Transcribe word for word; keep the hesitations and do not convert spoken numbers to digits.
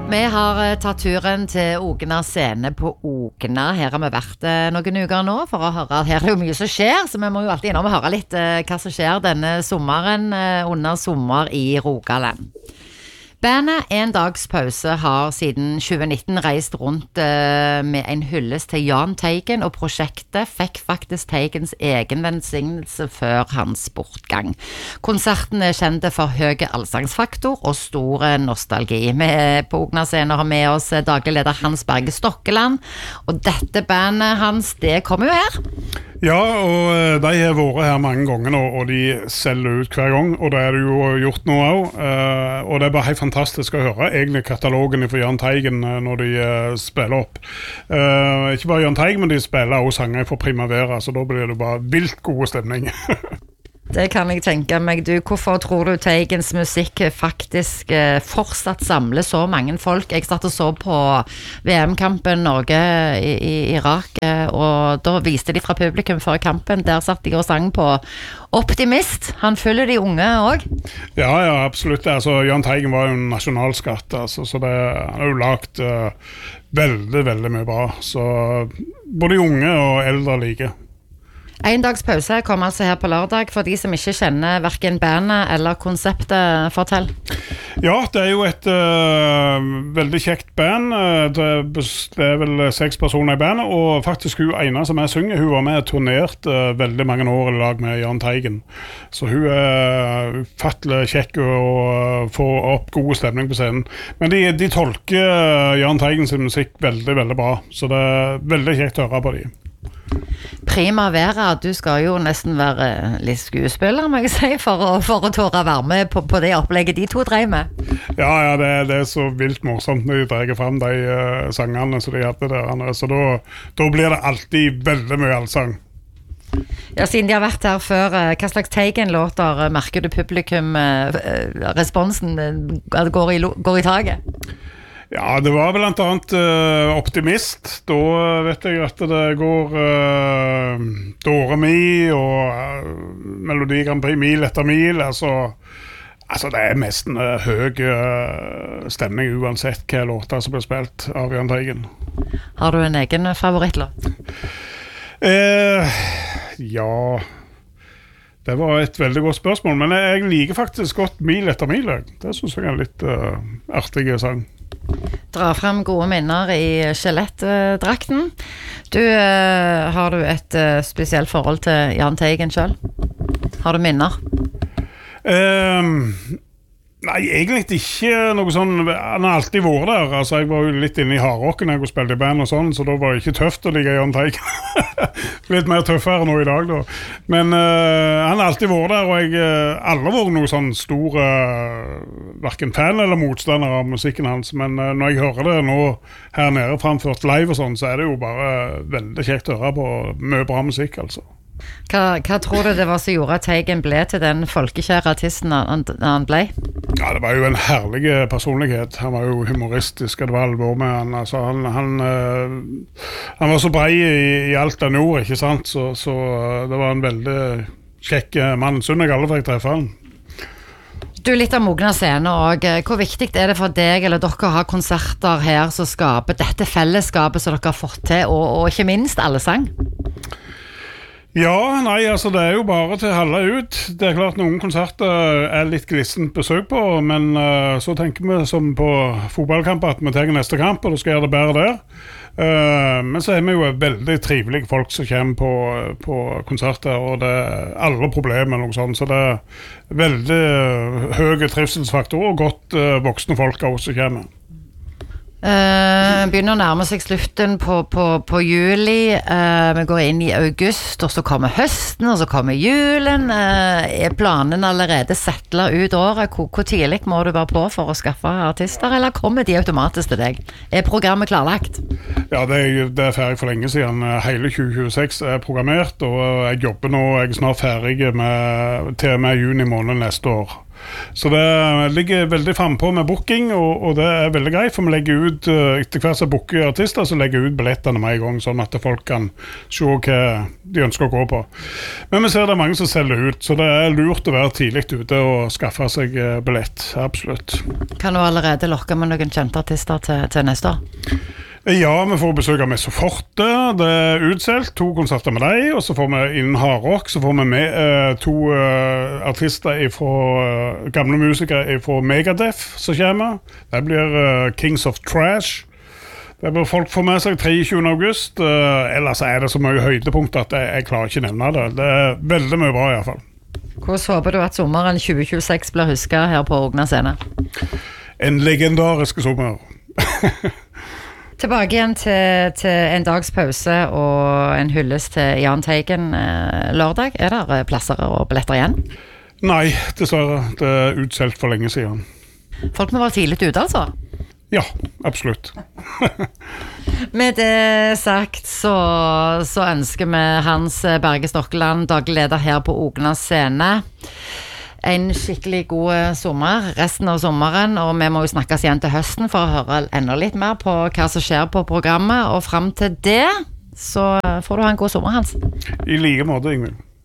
Vi har eh, tatt turen til Ogna scene på Ogna. Her har vi vært eh, noen uker nå for å høre. Her er det jo mye som skjer, så vi må jo alltid innom og høre litt eh, hva som skjer denne sommeren eh, under sommer i Rogaland. Bandet En Dags Pause har siden tjue nitten reist rundt eh, med en hyllest til Jahn Teigen, og prosjektet fikk faktisk Teigens egen velsignelse før hans bortgang. Konserten er kjent for høy allsangsfaktor og stor nostalgi. Vi på Ogna scene har med oss daglig leder Hans Berge Stokkeland, og dette bandet hans, det kommer jo her. Ja, og de har vært her mange ganger nå, og de selger ut hver gang, og det er det jo gjort nå også, og det er bare helt fantastisk å høre egentlig katalogen for Jahn Teigen når de spiller opp. Ikke bare Jahn Teigen, men de spiller også sanger for Primavera, så da blir det bare vilt god stemning. Det kan jeg tenke meg. Du, hvorfor tror du Teigens musikk faktisk eh, fortsatt samler så mange folk? Jeg satt og så på V M-kampen Norge i, i Irak, eh, og da viste de fra publikum før kampen. Der satt de og sang på Optimist. Han følger de unge også. Ja, ja, absolutt. Altså, Jahn Teigen var jo en nasjonalskatt, altså, så det, han har jo lagt uh, veldig, veldig mye bra. Så både unge og eldre like. En Dags Pause kommer altså her på lørdag. For de som ikke kjenner hverken bandet eller konseptet, fortell. Ja, det er jo et uh, veldig kjekt band. Det, det er vel seks personer i bandet, og faktisk hun ene som jeg synger, hun var med og turnert uh, veldig mange år i lag med Jahn Teigen. Så hun er ufattelig kjekk og uh, får opp god stemning på scenen. Men de, de tolker uh, Jahn Teigens musikk veldig, veldig bra, så det er veldig kjekt å høre på dem. Primavera, du skal jo nesten være litt skuespiller, må jeg si, for å, for å tåre være med på, på det opplegget de to drev med. Ja, ja, det, det er så vilt morsomt når de dreier frem de uh, sangene som de hadde der, så da, da blir det alltid veldig mye allsang. Ja, siden de har vært her før, hva slags Teigen-låter merker du publikum, uh, responsen uh, går, i, går i taget? Ja, det var blant annet uh, Optimist. Da vet jeg at det går uh, Dore Mi og uh, Melodi Grand Prix Mil etter mil. Altså, altså det er mest en uh, høy uh, stemning uansett hva låter som blir spilt av Jahn Teigen. Har du en egen favorittlåt? Uh, ja, det var et veldig godt spørsmål, men jeg liker faktisk godt Mil etter mil. Det synes jeg er en litt uh, artig sang. Dra frem gode minner i skjelettdrakten. Du, uh, har du et uh, spesielt forhold til Jahn Teigen selv? Har du minner? Um, nei, egentlig ikke noe sånn. Han har alltid vært der. Altså, jeg var jo litt inne i hardrocken når jeg spilte i band og sånn, så da var det ikke tøft å ligge Jahn Teigen. Litt mer tøffere nå i dag da. Men uh, han har alltid vært der, og jeg uh, aldri vært noe sånn stor uh, hverken fan eller motstander av musikken hans, men uh, når jeg hører det nå her nede framført live og sånn, så er det jo bare uh, veldig kjekt å høre på mye bra musikk, altså. Hva, hva tror du det var som gjorde at Teigen ble til den folkekjære artisten han, han ble? Ja, det var jo en herlig personlighet. Han var jo humoristisk, det var alvor med han. Altså, han, han, øh, han var så brei i, i alt han gjorde, ikke sant? Så, så det var en veldig kjekk mann. Synd jeg alle fikk treffe han. Du, litt av Ogna scene, og hvor viktig er det for deg eller dere å ha konserter her som skaper dette fellesskapet som dere har fått til, og, og ikke minst alle sang? Ja, nei, altså det er jo bare til å holde ut. Det er klart noen konserter er litt glissent besøk på, men uh, så tenker vi som på fotballkamper at vi tar neste kamp, og da skal jeg gjøre det bedre der. Uh, men så er vi jo veldig trivelige folk som kommer på, på konserter, og det er alle problemer og noe sånt, så det er veldig høy trivselsfaktor og godt uh, voksne folk også som kommer. Uh, begynner å nærme seg slutten på, på, på juli, uh, vi går inn i august, og så kommer høsten, og så kommer julen. Uh, er planen allerede settlet ut året? Hvor, hvor tidlig må du være på for å skaffe artister, eller kommer de automatisk til deg? Er programmet klarlagt? Ja, det er, det er ferdig for lenge siden. Hele tjue tjueseks er programmert, og jeg jobber nå, jeg er snart ferdig med, til og med juni måned neste år. Så det ligger veldig frempå med booking, og, og det er veldig greit, for vi legger ut, etter hvert som booker artister, så legger vi ut billettene med en gang, sånn at folk kan se hva de ønsker å gå på. Men vi ser det er mange som selger ut, så det er lurt å være tidlig ute og skaffe seg billett, absolutt. Kan du allerede lokke med noen kjente artister til, til neste år? Ja, vi får besøk av Messo Forte, det er utselt, to konserter med deg, og så får vi innen Hardrock, så får vi med eh, to eh, artister fra eh, gamle musikere fra Megadeth som kommer. Det blir eh, Kings of Trash. Det bør folk få med seg tjuetre august, eh, ellers er det så mye høydepunkt at jeg, jeg klarer ikke nevne det. Det er veldig mye bra i hvert fall. Hvordan håper du at sommeren tjue tjueseks blir husket her på Ogna scene? En legendarisk sommer. Tilbake igjen til, til en dags pause og en hyllest til Jahn Teigen eh, lørdag. Er det plasser og billetter igjen? Nei, dessverre. Det er utselt for lenge siden. Folk må være tidlig ute, altså? Ja, absolutt. Med det sagt så, så ønsker vi Hans Berge Stokkeland, daglig leder her på Ogna scene, en skikkelig god sommer resten av sommeren, og vi må jo snakkes igjen til høsten for å høre enda litt mer på hva som skjer på programmet, og frem til det så får du ha en god sommer, Hans. I like måte, Ingvild.